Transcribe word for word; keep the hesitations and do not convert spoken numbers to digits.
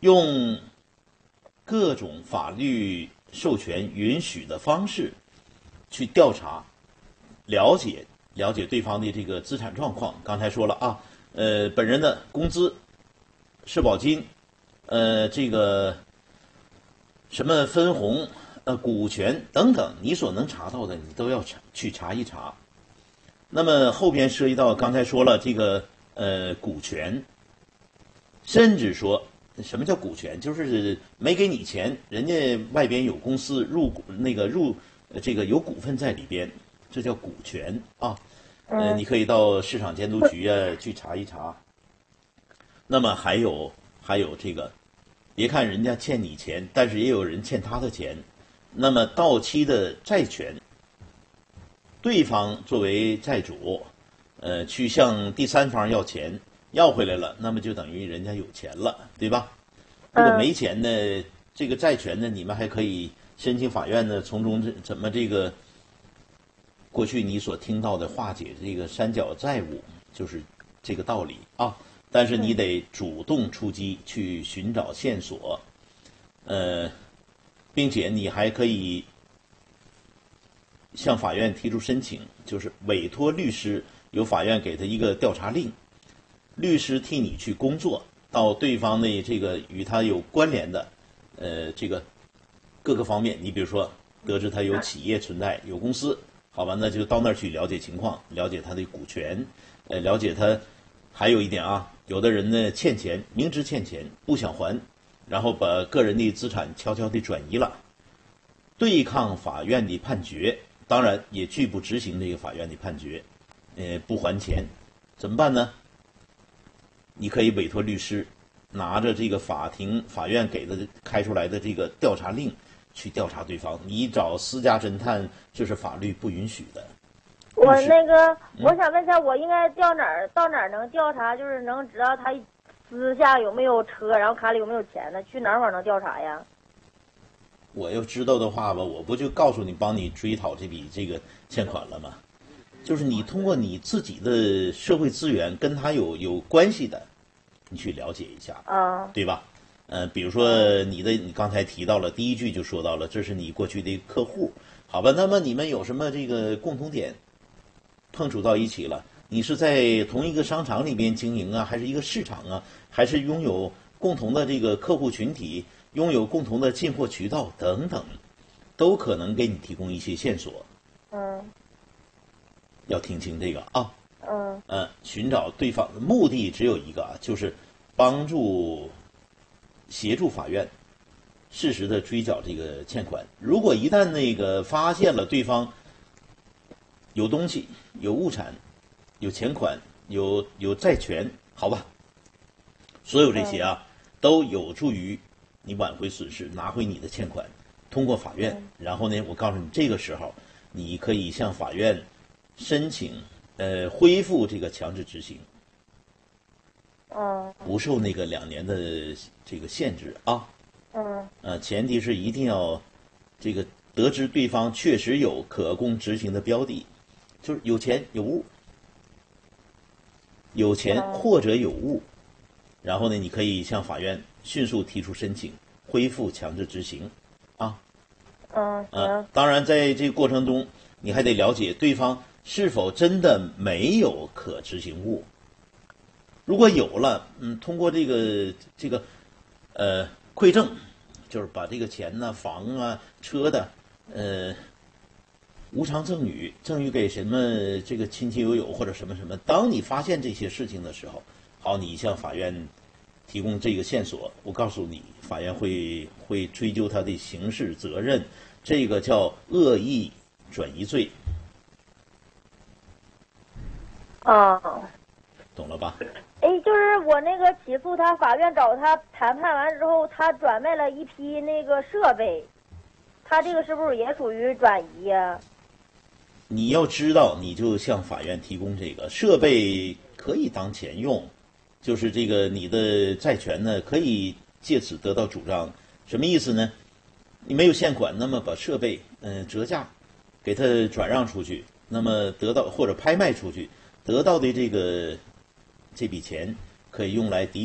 用各种法律授权允许的方式去调查、了解了解对方的这个资产状况。刚才说了啊，呃，本人的工资、社保金，呃，这个什么分红、呃股权等等，你所能查到的，你都要查去查一查。那么后边涉及到刚才说了这个呃股权，甚至说什么叫股权，就是没给你钱，人家外边有公司入股那个入这个有股份在里边，这叫股权啊。呃，你可以到市场监督局啊去查一查。那么还有还有这个，别看人家欠你钱，但是也有人欠他的钱。那么到期的债权，对方作为债主，呃，去向第三方要钱，要回来了，那么就等于人家有钱了，对吧？如果没钱呢，这个债权呢，你们还可以申请法院呢，从中这怎么这个过去你所听到的化解这个三角债务，就是这个道理啊。但是你得主动出击，去寻找线索，呃，并且你还可以向法院提出申请，就是委托律师，由法院给他一个调查令，律师替你去工作，到对方的这个与他有关联的，呃，这个各个方面，你比如说得知他有企业存在，有公司，好吧，那就到那儿去了解情况，了解他的股权，呃，了解他。还有一点啊，有的人呢欠钱，明知欠钱不想还，然后把个人的资产悄悄地转移了，对抗法院的判决，当然也拒不执行这个法院的判决，呃，不还钱，怎么办呢？你可以委托律师，拿着这个法庭法院给的开出来的这个调查令去调查对方，你找私家侦探这是法律不允许的。 我那个，我想问一下，我应该调哪儿到哪儿能调查，就是能知道他私下有没有车，然后卡里有没有钱呢？去哪会儿能调查呀？ 我要知道的话吧，我不就告诉你帮你追讨这笔这个欠款了吗？就是你通过你自己的社会资源跟他有有关系的，你去了解一下， 啊， 对吧？呃，比如说你的，你刚才提到了第一句就说到了，这是你过去的客户，好吧？那么你们有什么这个共同点？碰触到一起了，你是在同一个商场里边经营啊，还是一个市场啊，还是拥有共同的这个客户群体，拥有共同的进货渠道等等，都可能给你提供一些线索。 嗯， 要听清这个啊。 嗯。 呃，寻找对方的目的只有一个啊，就是帮助、协助法院适时的追缴这个欠款。如果一旦那个发现了对方有东西、有物产、有钱款、有有债权，好吧，所有这些啊，都有助于你挽回损失，拿回你的欠款。通过法院，然后呢，我告诉你，这个时候你可以向法院申请，呃，恢复这个强制执行， 嗯， 不受那个两年的这个限制啊。 嗯， 呃，前提是一定要这个得知对方确实有可供执行的标的。就是有钱有物，有钱或者有物，然后呢，你可以向法院迅速提出申请，恢复强制执行，啊， 嗯， 呃，当然在这个过程中，你还得了解对方是否真的没有可执行物。如果有了，嗯，通过这个这个呃馈赠，就是把这个钱呢、房啊、车的，呃。无偿赠与，赠与给什么这个亲戚友友或者什么什么。当你发现这些事情的时候，好，你向法院提供这个线索，我告诉你，法院会会追究他的刑事责任，这个叫恶意转移罪。 啊， 懂了吧？ 哎，就是我那个起诉他，法院找他谈判完之后，他转卖了一批那个设备，他这个是不是也属于转移呀？ 你要知道，你就向法院提供这个设备可以当钱用，就是这个你的债权呢可以借此得到主张。什么意思呢？你没有现款，那么把设备嗯、呃、折价给他转让出去，那么得到或者拍卖出去得到的这个这笔钱可以用来抵